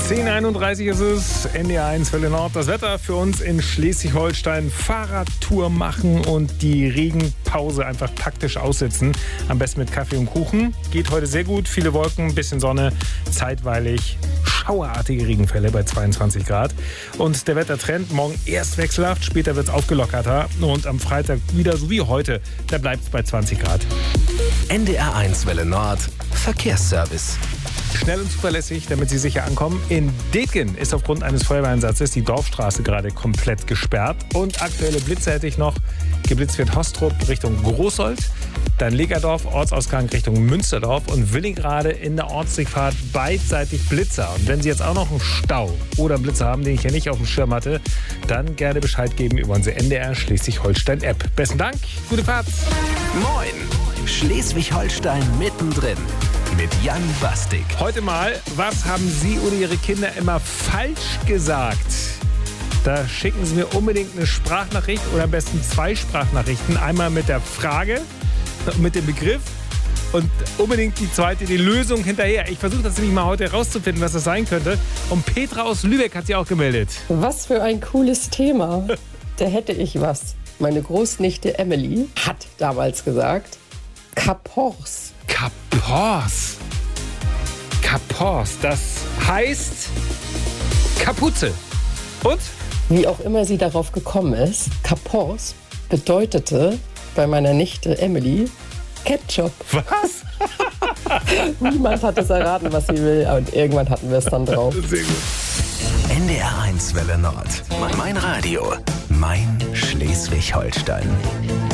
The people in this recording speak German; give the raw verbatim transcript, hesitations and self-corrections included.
zehn Uhr einunddreißig ist es, N D R eins Welle Nord. Das Wetter für uns in Schleswig-Holstein. Fahrradtour machen und die Regenpause einfach taktisch aussitzen. Am besten mit Kaffee und Kuchen. Geht heute sehr gut. Viele Wolken, bisschen Sonne, zeitweilig schauerartige Regenfälle bei zweiundzwanzig Grad. Und der Wettertrend, morgen erst wechselhaft, später wird es aufgelockerter. Und am Freitag wieder so wie heute, da bleibt es bei zwanzig Grad. N D R eins Welle Nord, Verkehrsservice. Schnell und zuverlässig, damit Sie sicher ankommen. In Detgen ist aufgrund eines Feuerwehreinsatzes die Dorfstraße gerade komplett gesperrt. Und aktuelle Blitze hätte ich noch. Geblitzt wird Hostrup Richtung Großold, dann Legerdorf, Ortsausgang Richtung Münsterdorf und Willingrade in der Ortsdurchfahrt beidseitig Blitzer. Und wenn Sie jetzt auch noch einen Stau oder einen Blitzer haben, den ich ja nicht auf dem Schirm hatte, dann gerne Bescheid geben über unsere N D R Schleswig-Holstein-App. Besten Dank, gute Fahrt. Moin, Schleswig-Holstein mittendrin mit Jan Bastik. Heute mal, was haben Sie oder Ihre Kinder immer falsch gesagt? Da schicken Sie mir unbedingt eine Sprachnachricht oder am besten zwei Sprachnachrichten. Einmal mit der Frage, mit dem Begriff und unbedingt die zweite, die Lösung hinterher. Ich versuche das nämlich mal heute herauszufinden, was das sein könnte. Und Petra aus Lübeck hat sich auch gemeldet. Was für ein cooles Thema. Da hätte ich was. Meine Großnichte Emily hat damals gesagt, Kapors. Kapors. Kapors, das heißt Kapuze. Und? Wie auch immer sie darauf gekommen ist, Kapors bedeutete bei meiner Nichte Emily Ketchup. Was? Niemand hat es erraten, was sie will, und irgendwann hatten wir es dann drauf. Sehr gut. N D R eins Welle Nord. Mein Radio. Mein Schleswig-Holstein.